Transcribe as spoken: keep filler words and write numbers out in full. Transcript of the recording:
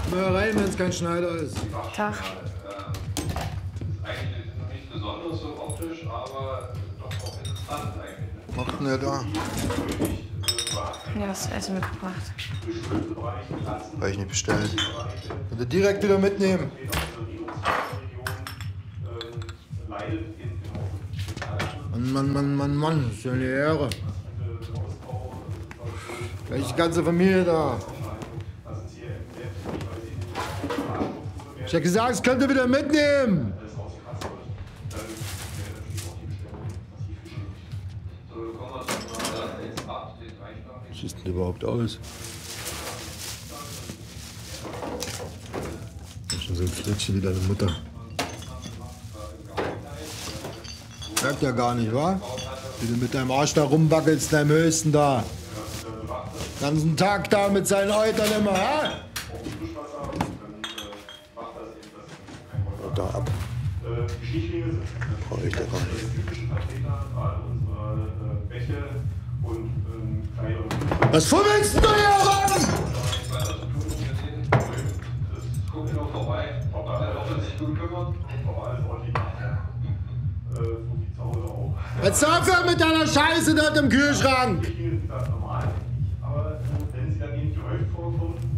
Mal rein, wenn es kein Schneider ist. Tag. Ist eigentlich nicht besonders so optisch, aber doch auch interessant eigentlich. Was macht denn der da? Ja, hast du Essen mitgebracht. Habe ich nicht bestellt. Bitte direkt wieder mitnehmen. Mann, Mann, Mann, Mann, Mann, das ist ja eine Ehre. Gleich die ganze Familie da. Ich hab gesagt, das könnt ihr wieder mitnehmen. Was sieht denn überhaupt aus? Das ist schon so ein Flittchen wie deine Mutter. Merkt ja gar nicht, wa? Wie du mit deinem Arsch da rumwackelst, deinem Höchsten da. Den ganzen Tag da mit seinen Eutern immer, ha? Da ab. Brauche ich da gar nicht. Was fummelst du hier ran? Jetzt aufhören mit deiner Scheiße dort im Kühlschrank! Aber wenn sie dann nicht gehäuft vorkommt,